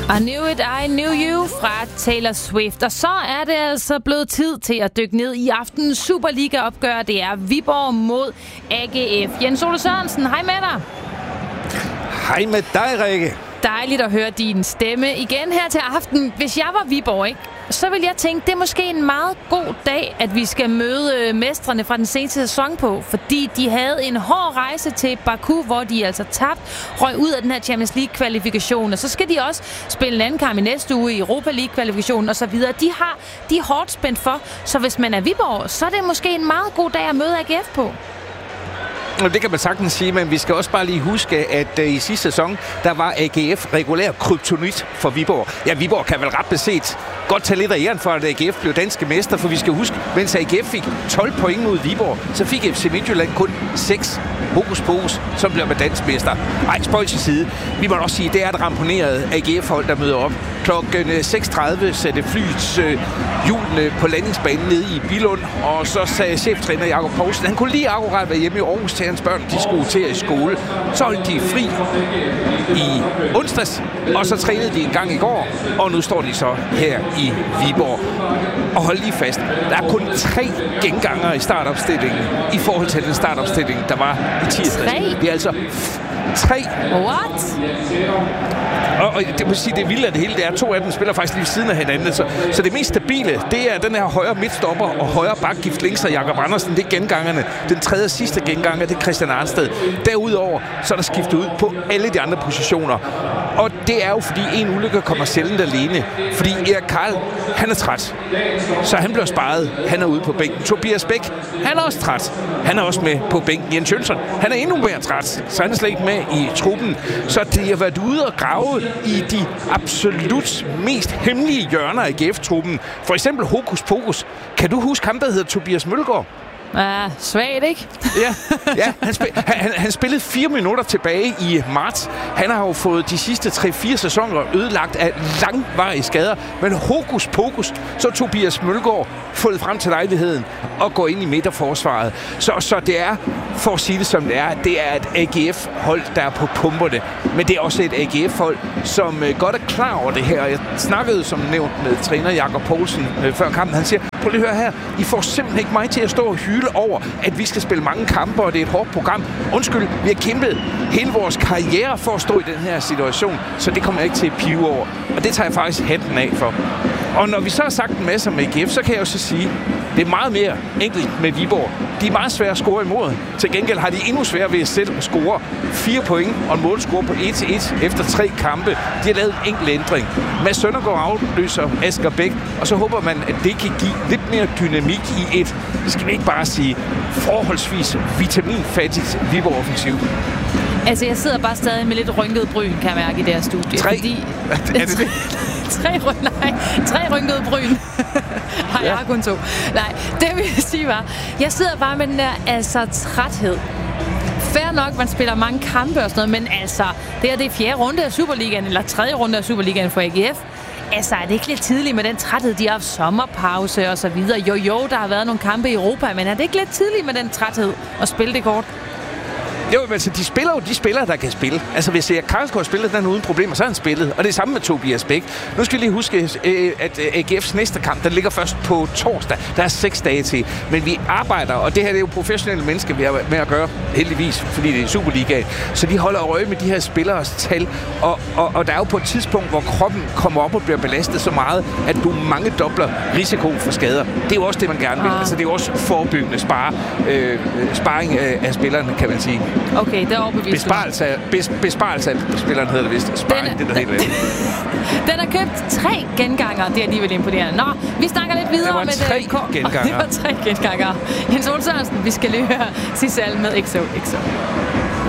I Knew It, I Knew You fra Taylor Swift. Og så er det altså blevet tid til at dykke ned i aftenens Superliga-opgør. Det er Viborg mod AGF. Jens Ole Sørensen, hej med dig. Hej med dig, Rikke. Dejligt at høre din stemme igen her til aften. Hvis jeg var Viborg, ikke? Så vil jeg tænke, det er måske en meget god dag, at vi skal møde mestrene fra den seneste sæson på. Fordi de havde en hård rejse til Baku, hvor de altså røg ud af den her Champions League-kvalifikation. Og så skal de også spille en anden kamp i næste uge i Europa League-kvalifikationen osv. De er hårdt spændt for. Så hvis man er Viborg, så er det måske en meget god dag at møde AGF på. Det kan man sagtens sige, men vi skal også bare lige huske, at i sidste sæson, der var AGF regulær kryptonit for Viborg. Ja, Viborg kan vel ret beset godt tage lidt af æren for, at AGF blev danske mester, for vi skal huske, mens AGF fik 12 point mod Viborg, så fik FC Midtjylland kun 6 hokus pokus, som blev med dansk mester. Ej, spøj til side. Vi må også sige, det er et ramponeret AGF-hold, der møder op. Klokken 6.30 satte flyets hjulene på landingsbanen nede i Billund, og så sagde cheftræner Jakob Poulsen, han kunne lige akkurat være hjemme i Aarhus til hans børn, de skulle til i skole. Så holdt de fri i onsdags, og så trænede de en gang i går, og nu står de så her i Viborg. Og hold lige fast, der er kun 3 genganger i startopstillingen i forhold til den startopstilling, der var i tirsdag. Det er altså 3. What? Og det må sige, det vilde af det hele, det er, 2 af dem spiller faktisk lige ved siden af hinanden. Så det mest stabile, det er den her højre midtstopper og højre bakgift links af Jakob Andersen. Det er gengangerne. Den tredje og sidste genganger, det er Christian Arnsted. Derudover, så er der skiftet ud på alle de andre positioner. Og det er jo, fordi en ulykke kommer sjældent alene. Fordi Erik Karl, han er træt. Så han bliver sparet. Han er ude på bænken. Tobias Bæk, han er også træt. Han er også med på bænken. Jens Jønsson, han er endnu mere træt. Så han er slet ikke med i truppen. Så det har været ude og grave i de absolut mest hemmelige hjørner af AGF-truppen. For eksempel Hokus Pokus. Kan du huske ham, der hedder Tobias Mølgaard? Svagt, ikke? Ja, han spillede 4 minutter tilbage i marts. Han har jo fået de sidste 3-4 sæsoner ødelagt af langvarige skader. Men Hokus Pokus, så Tobias Mølgaard fået frem til lejligheden og går ind i midterforsvaret. Så det er, for at sige det som det er et AGF-hold, der er på pumperne. Men det er også et AGF-hold, som godt er klar over det her. Jeg snakkede som nævnt med træner Jakob Poulsen før kampen. Han siger, prøv lige at høre her, I får simpelthen ikke mig til at stå og hyle over, at vi skal spille mange kampe, og det er et hårdt program. Undskyld, vi har kæmpet hele vores karriere for at stå i den her situation, så det kommer jeg ikke til at pive over. Og det tager jeg faktisk hatten af for. Og når vi så har sagt en masse om AGF, så kan jeg jo så sige, det er meget mere enkelt med Viborg. De er meget svære at score imod. Til gengæld har de endnu sværere ved at selv score 4 point og en målscore på 1-1 efter 3 kampe. De har lavet en enkelt ændring. Mads Søndergaard afløser Asger Bæk, og så håber man, at det kan give lidt mere dynamik i et, skal vi ikke bare sige, forholdsvis vitaminfattigt Viborg-offensiv. Altså, jeg sidder bare stadig med lidt rynket bryn, kan jeg mærke, i det her studie. 3? Fordi... Er det det? 3 rynkede bryn. Har jeg kun 2. Nej, det vil jeg sige var, jeg sidder bare med den der træthed. Fair nok, man spiller mange kampe og sådan noget, men altså, det er 4. runde af Superligaen, eller 3. runde af Superligaen for AGF. Altså, er det ikke lidt tidligt med den træthed? De har haft sommerpause og så videre. Jo, der har været nogle kampe i Europa, men er det ikke lidt tidligt med den træthed at spille det kort? Jo, men altså, de spiller jo de spillere, der kan spille. Altså, hvis Erik Karlsgaard spiller den uden problemer, så er han spillet. Og det er samme med Tobias Bæk. Nu skal vi lige huske, at AGF's næste kamp, den ligger først på torsdag. Der er 6 dage til. Men vi arbejder, og det her det er jo professionelle mennesker, vi har med at gøre, heldigvis, fordi det er Superliga. Så de holder øje med de her spilleres tal. Og der er jo på et tidspunkt, hvor kroppen kommer op og bliver belastet så meget, at du mange dobler risiko for skader. Det er jo også det, man gerne vil. Altså, det er jo også forebyggende sparring af spillerne, kan man sige. Okay, det er overbevist. Besparelse af spilleren hedder det vist. Sparring, det er helt andet. Den har købt 3 genganger. Det er alligevel imponerende. Nå, vi snakker lidt videre med det. Det var 3 genganger. Jens Ole Sørensen, vi skal lige høre Sissel med XO.